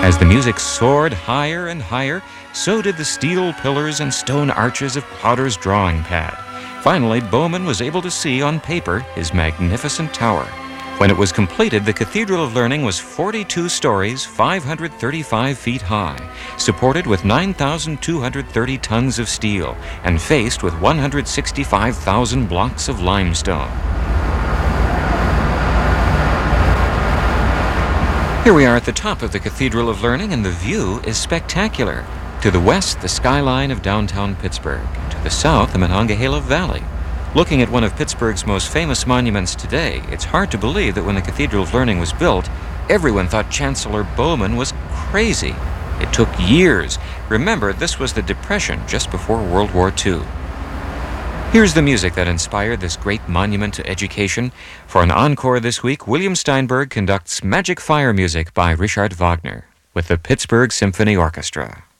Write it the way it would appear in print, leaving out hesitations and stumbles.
As the music soared higher and higher, so did the steel pillars and stone arches of Plowder's drawing pad. Finally, Bowman was able to see on paper his magnificent tower. When it was completed, the Cathedral of Learning was 42 stories, 535 feet high, supported with 9,230 tons of steel, and faced with 165,000 blocks of limestone. Here we are at the top of the Cathedral of Learning, and the view is spectacular. To the west, the skyline of downtown Pittsburgh. To the south, the Monongahela Valley. Looking at one of Pittsburgh's most famous monuments today, it's hard to believe that when the Cathedral of Learning was built, everyone thought Chancellor Bowman was crazy. It took years. Remember, this was the Depression just before World War II. Here's the music that inspired this great monument to education. For an encore this week, William Steinberg conducts Magic Fire music by Richard Wagner with the Pittsburgh Symphony Orchestra.